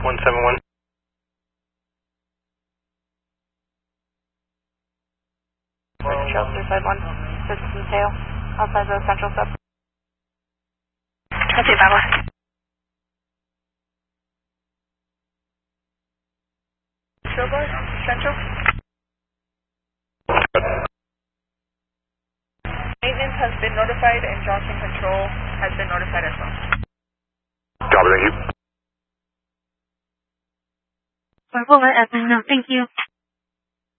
171. Trail 351, Citizen tail, outside the central sub. Okay, bye-bye. Silver, central. Maintenance has been notified and Johnson Control has been notified as well. Copy, thank you. We'll let admin know. Thank you.